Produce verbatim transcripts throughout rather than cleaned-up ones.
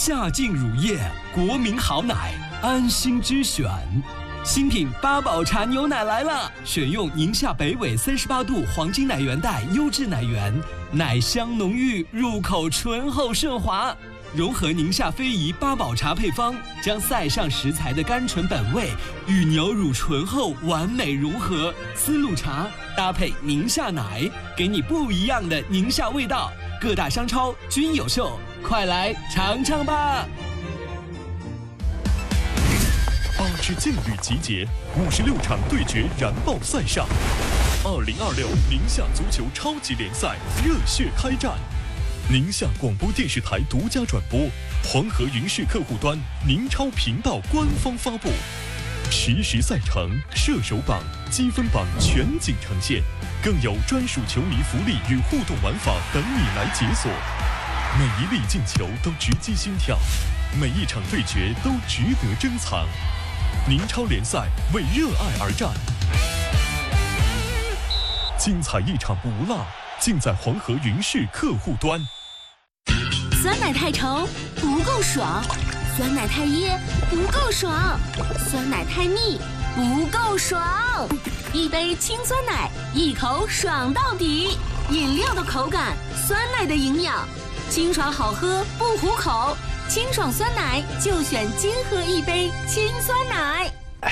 夏净乳业，国民好奶，安心之选。新品八宝茶牛奶来了，选用宁夏北纬三十八度黄金奶源带优质奶源，奶香浓郁，入口醇厚顺滑。融合宁夏非遗八宝茶配方，将塞上食材的甘醇本味与牛乳醇厚完美融合。丝路茶搭配宁夏奶，给你不一样的宁夏味道。各大商超均有售，快来尝尝吧！ 八支劲旅集结，五十六场对决燃爆赛上。二零二六宁夏足球超级联赛热血开战。宁夏广播电视台独家转播，黄河云视客户端宁超频道官方发布，实时赛程、射手榜、积分榜全景呈现，更有专属球迷福利与互动玩法等你来解锁。每一粒进球都直击心跳，每一场对决都值得珍藏。宁超联赛为热爱而战，精彩一场不落，尽在黄河云视客户端。 酸奶太稠不够爽，酸奶太噎不够爽，酸奶太腻不够爽。一杯清酸奶，一口爽到底。饮料的口感，酸奶的营养，清爽好喝不糊口。清爽酸奶就选金河一杯清酸奶。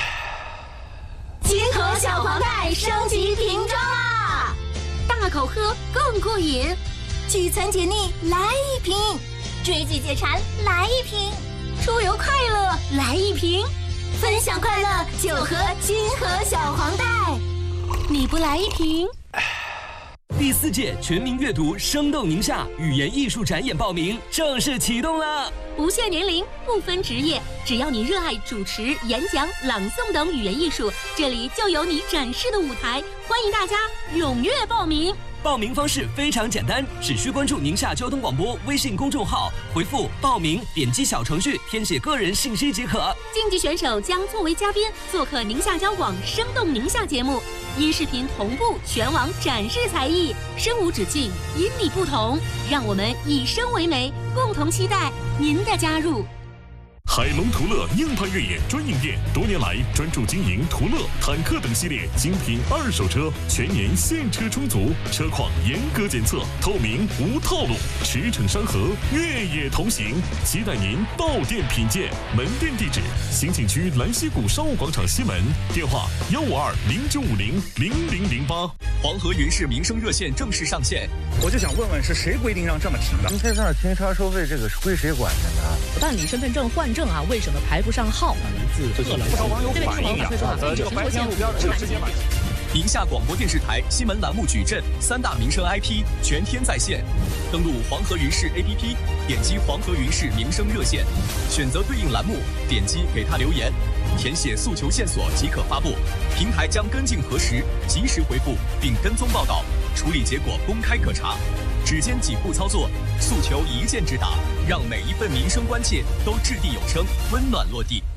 金河小黄袋升级瓶装啦！大口喝更过瘾，聚餐解腻来一瓶，追剧解馋来一瓶，出游快乐来一瓶，分享快乐就喝金河小黄袋。你不来一瓶？ 第四届全民阅读生动宁夏语言艺术展演报名正式启动了， 不限年龄，不分职业，只要你热爱主持、演讲、朗诵等语言艺术，这里就有你展示的舞台。欢迎大家踊跃报名。 报名方式非常简单，只需关注宁夏交通广播微信公众号，回复报名，点击小程序填写个人信息即可。 竞技选手将作为嘉宾做客宁夏交广生动宁夏节目，音视频同步全网展示才艺，声无止境，因你不同，让我们以声为媒，共同期待您的加入。 海龙途乐硬派越野专营店多年来专注经营途乐、坦克等系列精品二手车，全年现车充足，车况严格检测，透明无套路，驰骋山河，越野同行，期待您到店品鉴。门店地址：兴庆区兰溪谷商务广场西门，电话幺五二零九五零零零零八。 黄河云视民生热线正式上线， 我就想问问，是谁规定让这么停的？ 您在这儿停车收费，这个是归谁管的呢？ 办理身份证换证啊，为什么排不上号？ 名字错了，不少网友反映呀，呃，这个白天路标是直接买。 宁夏广播电视台新闻栏目矩阵三大民生 I P 全天在线，登录黄河云视 A P P， 点击黄河云视民生热线，选择对应栏目，点击给他留言，填写诉求线索即可发布，平台将跟进核实，及时回复并跟踪报道，处理结果公开可查。只见几步操作，诉求一键直达，让每一份民生关切都掷地有声，温暖落地。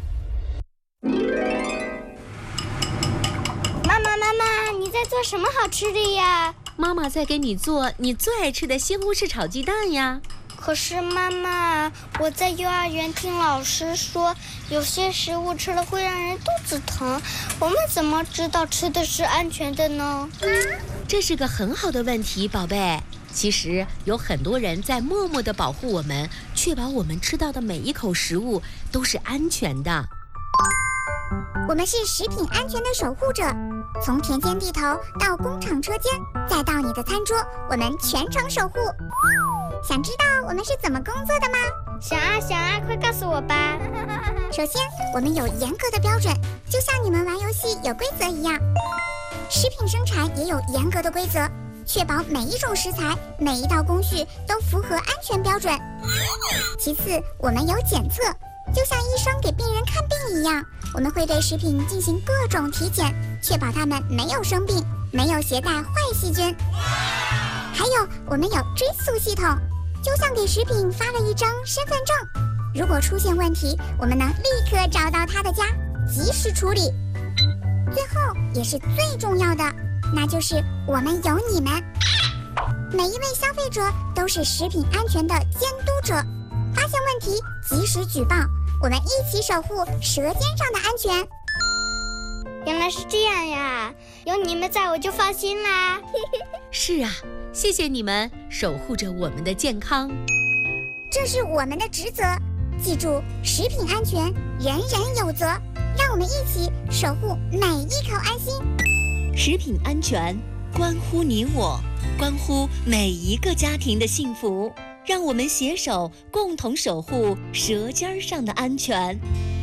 妈妈，妈妈，你在做什么好吃的呀？ 妈妈在给你做你最爱吃的西红柿炒鸡蛋呀。 可是妈妈，我在幼儿园听老师说，有些食物吃了会让人肚子疼，我们怎么知道吃的是安全的呢？ 这是个很好的问题，宝贝。其实有很多人在默默地保护我们，确保我们吃到的每一口食物都是安全的。 我们是食品安全的守护者，从田间地头到工厂车间，再到你的餐桌，我们全程守护。想知道我们是怎么工作的吗？ 想啊想啊，快告诉我吧。 首先，我们有严格的标准，就像你们玩游戏有规则一样，食品生产也有严格的规则，确保每一种食材、每一道工序都符合安全标准。其次，我们有检测，就像医生给病人看病一样，我们会对食品进行各种体检，确保它们没有生病，没有携带坏细菌。还有，我们有追溯系统，就像给食品发了一张身份证，如果出现问题，我们能立刻找到他的家，及时处理。最后，也是最重要的，那就是我们有你们。每一位消费者都是食品安全的监督者，发现问题及时举报，我们一起守护舌尖上的安全。 原来是这样呀，有你们在我就放心啦。 是啊，谢谢你们守护着我们的健康， 这是我们的职责。记住，食品安全人人有责，让我们一起守护每一口安心。 食品安全关乎你我，关乎每一个家庭的幸福，让我们携手共同守护舌尖上的安全。